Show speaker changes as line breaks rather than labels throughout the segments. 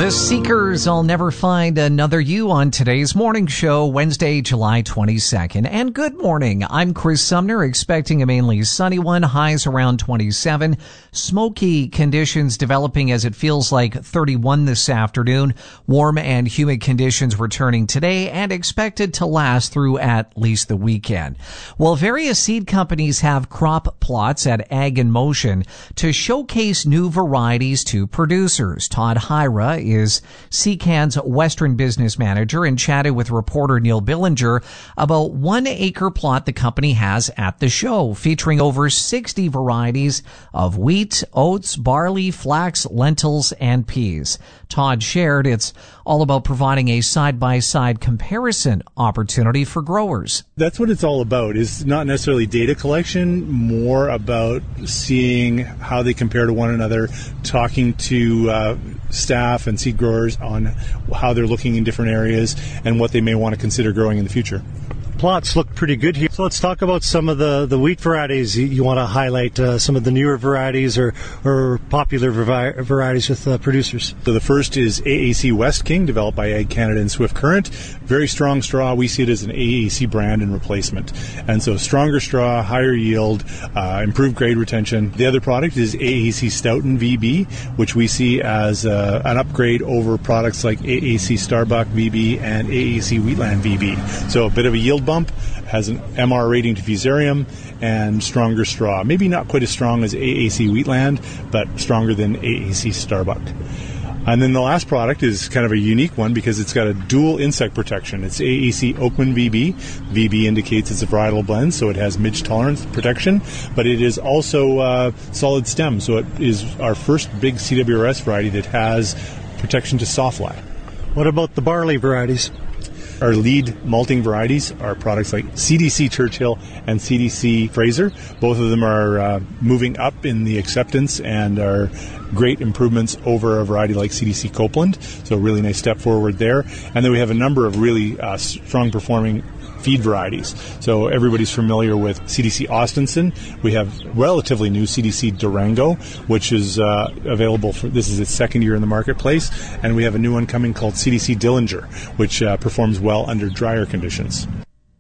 The Seekers, I'll Never Find Another You on today's morning show, Wednesday, July 22nd. And good morning. I'm Chris Sumner, expecting a mainly sunny one, highs around 27. Smoky conditions developing as it feels like 31 this afternoon. Warm and humid conditions returning today and expected to last through at least the weekend. Well, various seed companies have crop plots at Ag in Motion to showcase new varieties to producers. Todd Hyra is CCAN's Western Business Manager and chatted with reporter Neil Billinger about 1 acre plot the company has at the show, featuring over 60 varieties of wheat, oats, barley, flax, lentils, and peas. Todd shared it's all about providing a side-by-side comparison opportunity for growers.
That's what it's all about, is not necessarily data collection, more about seeing how they compare to one another, talking to staff and seed growers on how they're looking in different areas and what they may want to consider growing in the future.
Plots look pretty good here. So let's talk about some of the wheat varieties you want to highlight, some of the newer varieties or popular varieties with producers.
So the first is AAC West King, developed by Ag Canada and Swift Current. Very strong straw. We see it as an AAC brand and replacement. And so stronger straw, higher yield, improved grade retention. The other product is AAC Stoughton VB, which we see as an upgrade over products like AAC Starbuck VB and AAC Wheatland VB. So a bit of a yield bump, has an MR rating to Fusarium, and stronger straw. Maybe not quite as strong as AAC Wheatland, but stronger than AAC Starbuck. And then the last product is kind of a unique one because it's got a dual insect protection. It's AAC Oakman VB. VB indicates it's a varietal blend, so it has midge tolerance protection, but it is also solid stem, so it is our first big CWRS variety that has protection to sawfly.
What about the barley varieties?
Our lead malting varieties are products like CDC Churchill and CDC Fraser. Both of them are moving up in the acceptance and are great improvements over a variety like CDC Copeland. So a really nice step forward there. And then we have a number of really strong performing feed varieties. So everybody's familiar with CDC Austenson. We have relatively new CDC Durango, which is available for, this is its second year in the marketplace. And we have a new one coming called CDC Dillinger, which performs well under drier conditions.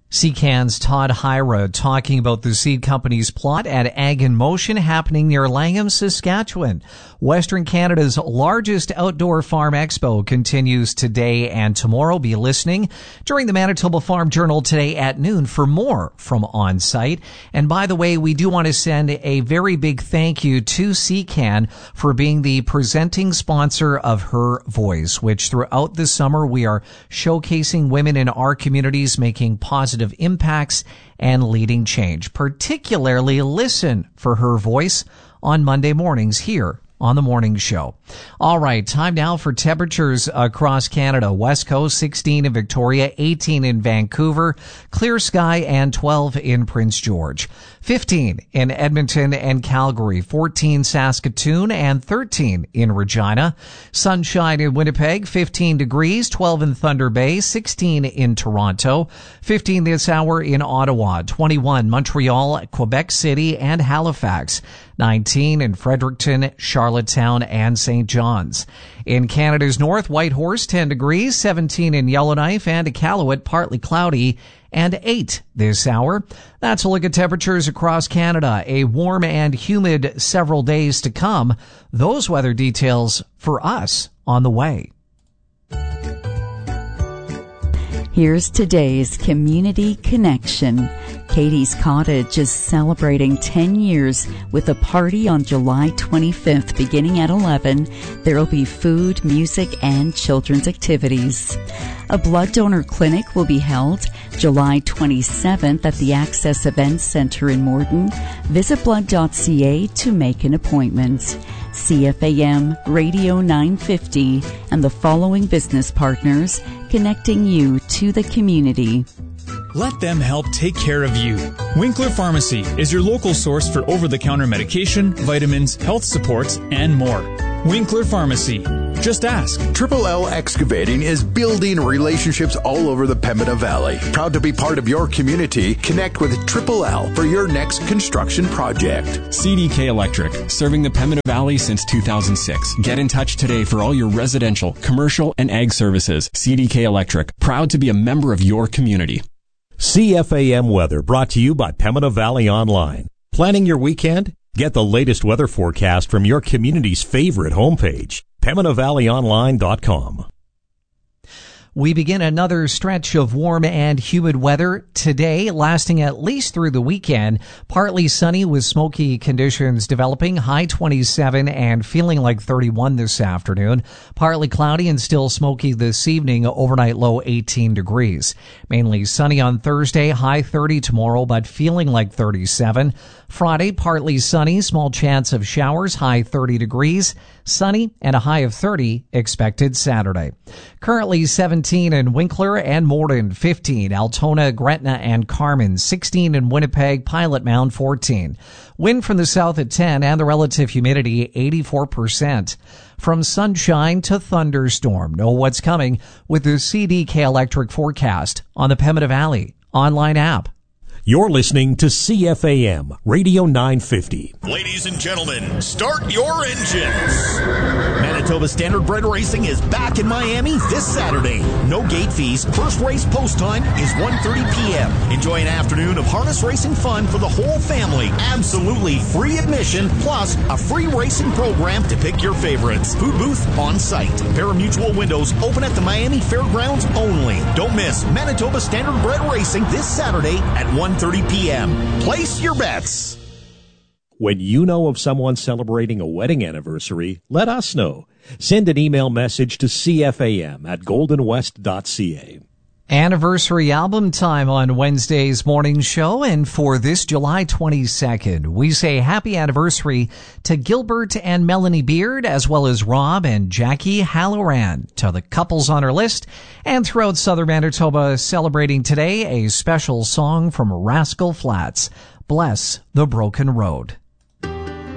CCAN's Todd Hyra talking about the seed company's plot at Ag in Motion happening near Langham, Saskatchewan. Western Canada's largest outdoor farm expo continues today and tomorrow. Be listening during the Manitoba Farm Journal today at noon for more from On Site. And by the way, we do want to send a very big thank you to CCAN for being the presenting sponsor of Her Voice, which throughout the summer we are showcasing women in our communities making positive impacts and leading change. Particularly listen for Her Voice on Monday mornings here on the morning show. All right, time now for temperatures across Canada. West Coast 16 in Victoria, 18 in Vancouver, clear sky, and 12 in Prince George. 15 in Edmonton and Calgary, 14 Saskatoon, and 13 in Regina. Sunshine in Winnipeg, 15 degrees, 12 in Thunder Bay, 16 in Toronto, 15 this hour in Ottawa, 21 Montreal, Quebec City, and Halifax, 19 in Fredericton, Charlottetown, and St. John's. In Canada's north, Whitehorse, 10 degrees, 17 in Yellowknife, and Iqaluit, partly cloudy, and 8 this hour. That's a look at temperatures across Canada. A warm and humid several days to come. Those weather details for us on the way.
Here's today's Community Connection. Katie's Cottage is celebrating 10 years with a party on July 25th beginning at 11. There will be food, music, and children's activities. A blood donor clinic will be held July 27th at the Access Events Center in Morden. Visit blood.ca to make an appointment. CFAM Radio 950 and the following business partners connecting you to the community.
Let them help take care of you. Winkler Pharmacy is your local source for over-the-counter medication, vitamins, health supports, and more. Winkler Pharmacy, Just ask.
Triple L Excavating is building relationships all over the Pembina Valley. Proud to be part of your community. Connect with Triple L for your next construction project.
CDK Electric, serving the Pembina Valley since 2006. Get in touch today for all your residential, commercial, and ag services. CDK Electric, proud to be a member of your community.
CFAM Weather, brought to you by Pembina Valley Online. Planning your weekend? Get the latest weather forecast from your community's favorite homepage, PembinaValleyOnline.com.
We begin another stretch of warm and humid weather today, lasting at least through the weekend. Partly sunny with smoky conditions developing, high 27 and feeling like 31 this afternoon. Partly cloudy and still smoky this evening, overnight low 18 degrees. Mainly sunny on Thursday, high 30 tomorrow, but feeling like 37. Friday, partly sunny, small chance of showers, high 30 degrees. Sunny and a high of 30 expected Saturday. Currently 17 in Winkler and Morden, 15, Altona, Gretna, and Carmen, 16 in Winnipeg, Pilot Mound, 14. Wind from the south at 10 and the relative humidity 84%. From sunshine to thunderstorm, know what's coming with the CDK Electric forecast on the Pembina Valley online app.
You're listening to CFAM Radio 950.
Ladies and gentlemen, start your engines. Manitoba Standardbred Racing is back in Miami this Saturday. No gate fees. First race post time is 1:30 p.m. Enjoy an afternoon of harness racing fun for the whole family. Absolutely free admission, plus a free racing program to pick your favorites. Food booth on site. Parimutuel windows open at the Miami Fairgrounds only. Don't miss Manitoba Standardbred Racing this Saturday at 1:30 p.m. Place your bets.
When you know of someone celebrating a wedding anniversary, let us know. Send an email message to cfam@goldenwest.ca.
Anniversary album time on Wednesday's morning show, and for this July 22nd, we say happy anniversary to Gilbert and Melanie Beard, as well as Rob and Jackie Halloran, to the couples on our list, and throughout southern Manitoba celebrating today, a special song from Rascal Flatts, Bless the Broken Road.